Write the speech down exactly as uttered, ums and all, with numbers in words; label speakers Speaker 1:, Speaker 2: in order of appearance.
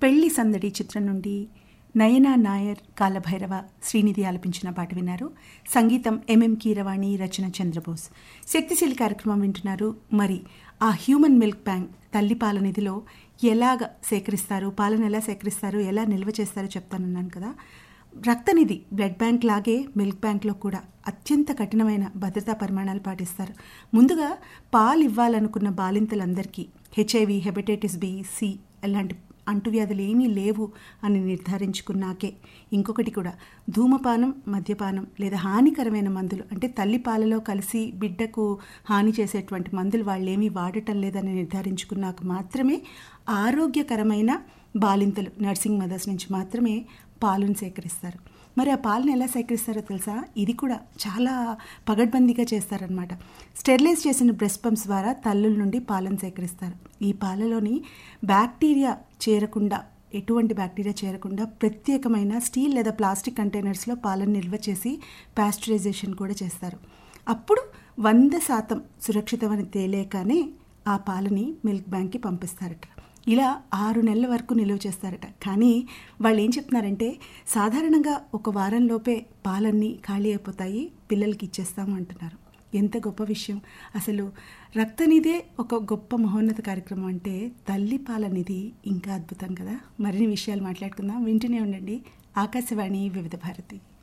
Speaker 1: పెళ్లి సందడి చిత్రం నుండి నయనా నాయర్, కాలభైరవ, శ్రీనిధి ఆలపించిన పాట విన్నారు. సంగీతం ఎంఎం కీరవాణి, రచన చంద్రబోస్. శక్తిశీలి కార్యక్రమం వింటున్నారు. మరి ఆ హ్యూమన్ మిల్క్ బ్యాంక్ తల్లిపాల నిధిలో ఎలాగ సేకరిస్తారు, పాలను ఎలా సేకరిస్తారు, ఎలా నిల్వ చేస్తారో చెప్తానన్నాను కదా. రక్తనిధి బ్లడ్ బ్యాంక్ లాగే మిల్క్ బ్యాంక్లో కూడా అత్యంత కఠినమైన భద్రతా పరిమాణాలు పాటిస్తారు. ముందుగా పాలు ఇవ్వాలనుకున్న బాలింతలందరికీ హెచ్ఐవి, హెపటైటిస్ బి, సి అలాంటి అంటువ్యాధులు ఏమీ లేవు అని నిర్ధారించుకున్నాకే ఇంకొకటి కూడా ధూమపానం, మద్యపానం లేదా హానికరమైన మందులు అంటే తల్లిపాలలో కలిసి బిడ్డకు హాని చేసేటువంటి మందులు వాళ్ళు ఏమీ వాడటం లేదని నిర్ధారించుకున్నాక మాత్రమే ఆరోగ్యకరమైన బాలింతలు, నర్సింగ్ మదర్స్ నుంచి మాత్రమే పాలను సేకరిస్తారు. మరి ఆ పాలను ఎలా సేకరిస్తారో తెలుసా? ఇది కూడా చాలా పగడ్బందీగా చేస్తారనమాట. స్టెరిలైజ్ చేసిన బ్రెస్ట్ పంప్స్ ద్వారా తల్లుల నుండి పాలను సేకరిస్తారు. ఈ పాలలోని బ్యాక్టీరియా చేరకుండా, ఎటువంటి బ్యాక్టీరియా చేరకుండా ప్రత్యేకమైన స్టీల్ లేదా ప్లాస్టిక్ కంటైనర్స్లో పాలను నిల్వ చేసి పాస్చరైజేషన్ కూడా చేస్తారు. అప్పుడు వంద శాతం సురక్షితమని తేలేకనే ఆ పాలని మిల్క్ బ్యాంక్కి పంపిస్తారట. ఇలా ఆరు నెలల వరకు నిల్వ చేస్తారట. కానీ వాళ్ళు ఏం చెప్తున్నారంటే సాధారణంగా ఒక వారంలోపే పాలన్నీ ఖాళీ అయిపోతాయి, పిల్లలకి ఇచ్చేస్తాము అంటున్నారు. ఎంత గొప్ప విషయం అసలు! రక్తనిధే ఒక గొప్ప మహోన్నత కార్యక్రమం అంటే తల్లి పాల నిధి ఇంకా అద్భుతం కదా. మరిన్ని విషయాలు మాట్లాడుకుందాం. వింటూనే ఉండండి ఆకాశవాణి వివిధ భారతి.